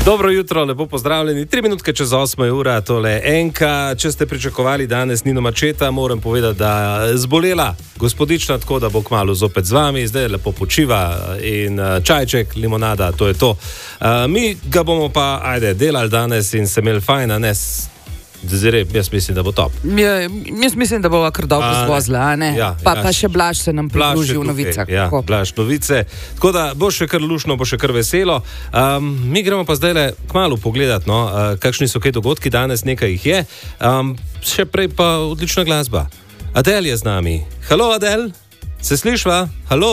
Dobro jutro, lepo pozdravljeni. 3 minutke čez 8 ura, tole Enka. Če ste pričakovali danes Nino Mačeta, moram povedati, da zbolela gospodična, tako da bo kmalu zopet z vami. Zdaj lepo počiva in čajček, limonada, to je to. Mi ga bomo pa, delali danes in se imeli fajn, a ne? Zdaj, jaz mislim, da bo top. Jaz mislim, da bo kar dobro zvozila, a ne? Ja, pa še Blaž se nam pridruži v novicah. Ja, Blaž novice. Tako da bo še kar lušno, bo še kar veselo. Mi gremo pa zdaj kmalu pogledati, kakšni so kaj dogodki, danes nekaj jih je. Še prej pa odlična glasba. Adele je z nami. Halo, Adele, se slišva? Halo?